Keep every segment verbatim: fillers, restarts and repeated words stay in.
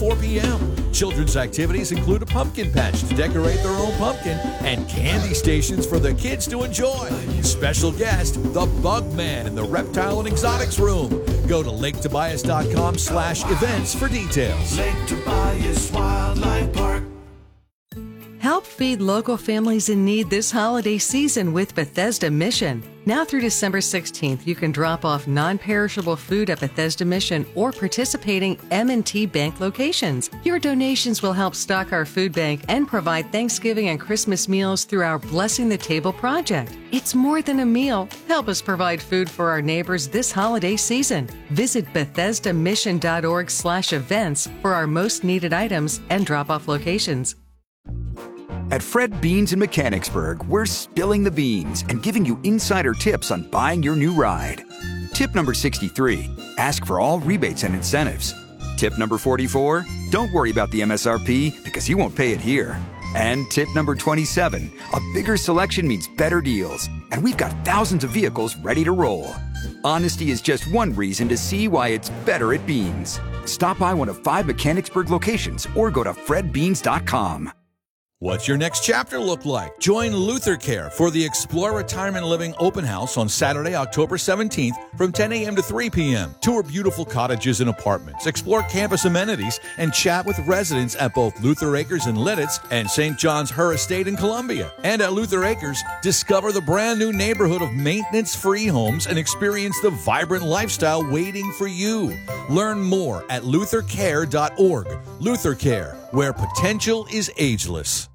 four p.m. Children's activities include a pumpkin patch to decorate their own pumpkin and candy stations for the kids to enjoy. Special guest, the Bug Man in the Reptile and Exotics Room. Go to lake tobias dot com slash events for details. Lake Tobias Wildlife Park. Help feed local families in need this holiday season with Bethesda Mission. Now through December sixteenth, you can drop off non-perishable food at Bethesda Mission or participating M and T Bank locations. Your donations will help stock our food bank and provide Thanksgiving and Christmas meals through our Blessing the Table project. It's more than a meal. Help us provide food for our neighbors this holiday season. Visit bethesda mission dot org slash events for our most needed items and drop-off locations. At Fred Beans in Mechanicsburg, we're spilling the beans and giving you insider tips on buying your new ride. Tip number sixty-three, ask for all rebates and incentives. Tip number forty-four, don't worry about the M S R P because you won't pay it here. And tip number twenty-seven, a bigger selection means better deals. And we've got thousands of vehicles ready to roll. Honesty is just one reason to see why it's better at Beans. Stop by one of five Mechanicsburg locations or go to fred beans dot com. What's your next chapter look like? Join Luther Care for the Explore Retirement Living Open House on Saturday, October seventeenth from ten a.m. to three p.m. Tour beautiful cottages and apartments, explore campus amenities, and chat with residents at both Luther Acres in Lidditz and Saint John's Her Estate in Columbia. And at Luther Acres, discover the brand new neighborhood of maintenance-free homes and experience the vibrant lifestyle waiting for you. Learn more at luther care dot org. Luther Care, where potential is ageless.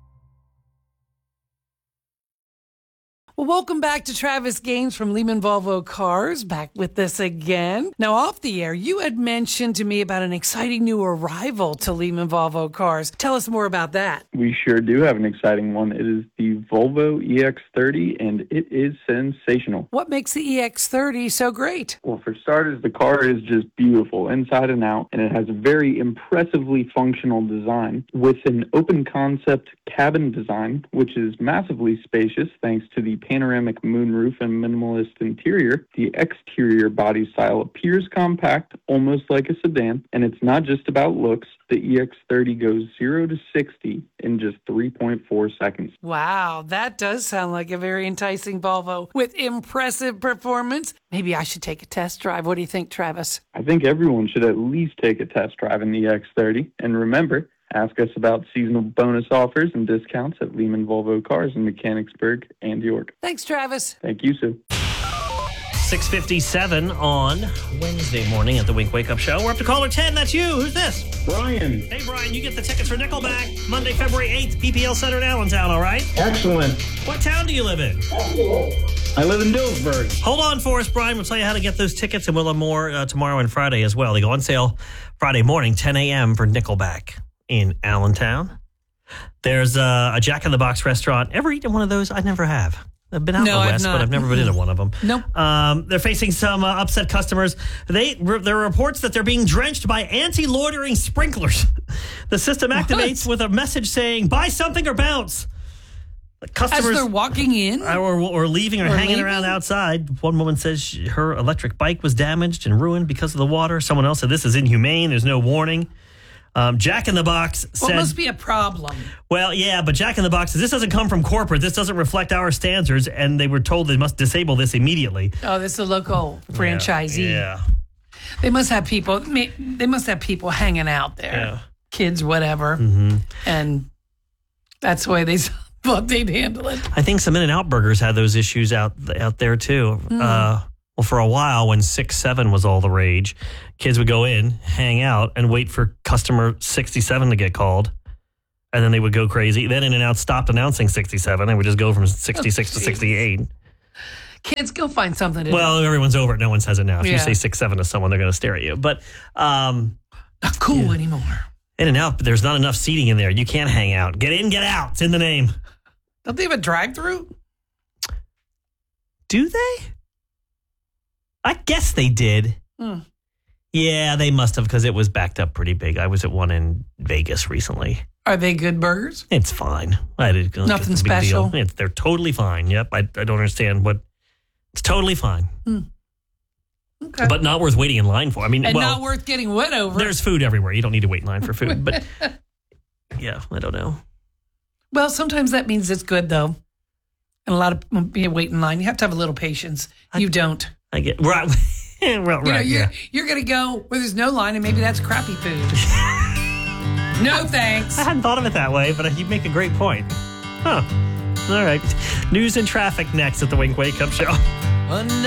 Well, welcome back to Travis Gaines from Lehman Volvo Cars, back with this again. Now, off the air, you had mentioned to me about an exciting new arrival to Lehman Volvo Cars. Tell us more about that. We sure do have an exciting one. It is the Volvo E X thirty, and it is sensational. What makes the E X thirty so great? Well, for starters, the car is just beautiful inside and out, and it has a very impressively functional design with an open concept cabin design, which is massively spacious thanks to the panoramic moonroof and minimalist interior. The exterior body style appears compact, almost like a sedan, and it's not just about looks. The E X thirty goes zero to sixty in just three point four seconds. Wow, that does sound like a very enticing Volvo with impressive performance. Maybe I should take a test drive. What do you think, Travis? I think everyone should at least take a test drive in the E X thirty. And remember, ask us about seasonal bonus offers and discounts at Lehman Volvo Cars in Mechanicsburg and York. Thanks, Travis. Thank you, Sue. six fifty-seven on Wednesday morning at the Wink Wake Up Show. We're up to caller ten. That's you. Who's this? Brian. Hey, Brian, you get the tickets for Nickelback Monday, February eighth, P P L Center in Allentown, all right? Excellent. What town do you live in? I live in Dillsburg. Hold on for us, Brian. We'll tell you how to get those tickets, and we'll have more uh, tomorrow and Friday as well. They go on sale Friday morning, ten a.m. for Nickelback in Allentown. There's uh, a Jack in the Box restaurant. Ever eaten one of those? I never have. I've been out no, in the West, but I've never been into one of them. Nope. Um, they're facing some uh, upset customers. They There are reports that they're being drenched by anti-loitering sprinklers. The system activates what? with a message saying, buy something or bounce. Customers, as they're walking in? Or, or leaving or, or hanging leaving? around outside. One woman says she, her electric bike was damaged and ruined because of the water. Someone else said this is inhumane. There's no warning. Um, Jack in the Box said... Well, it must be a problem. Well, yeah, but Jack in the Box says this doesn't come from corporate. This doesn't reflect our standards, and they were told they must disable this immediately. Oh, this is a local franchisee. Yeah. yeah. They must have people... They must have people hanging out there. Yeah. Kids, whatever. Mm-hmm. And that's the way they thought they'd handle it. I think some In-N-Out Burgers had those issues out, out there, too. Mm. Uh, well, for a while, when six seven was all the rage, kids would go in, hang out, and wait for customer sixty-seven to get called. And then they would go crazy. Then In-N-Out stopped announcing sixty-seven and would just go from sixty-six oh, to sixty-eight. Kids, go find something to well, do. Well, everyone's over it. No one says it now. If yeah. you say six seven to someone, they're going to stare at you. But um, not cool yeah. anymore. In-N-Out, but there's not enough seating in there. You can't hang out. Get in, get out. It's in the name. Don't they have a drive-thru? Do they? I guess they did. Hmm. Yeah, they must have because it was backed up pretty big. I was at one in Vegas recently. Are they good burgers? It's fine. I did, Nothing special? It's, they're totally fine. Yep. I, I don't understand what... It's totally fine. Hmm. Okay. but not worth waiting in line for. I mean, and well, not worth getting wet over. there's food everywhere. You don't need to wait in line for food. But yeah, I don't know. Well, sometimes that means it's good, though. And a lot of you know, wait in line. You have to have a little patience. You I, don't. I get right. well, You know, right, you're, yeah. you're going to go where there's no line, and maybe that's crappy food. No thanks. I hadn't thought of it that way, but you make a great point. Huh. All right. News and traffic next at the Wink Wake Up Show. One